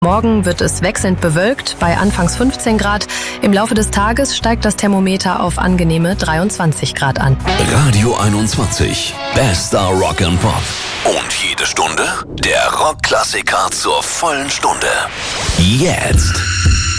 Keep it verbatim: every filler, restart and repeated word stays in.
Morgen wird es wechselnd bewölkt bei anfangs fünfzehn Grad. Im Laufe des Tages steigt das Thermometer auf angenehme dreiundzwanzig Grad an. Radio einundzwanzig, bester Rock and Pop. Und jede Stunde der Rockklassiker zur vollen Stunde. Jetzt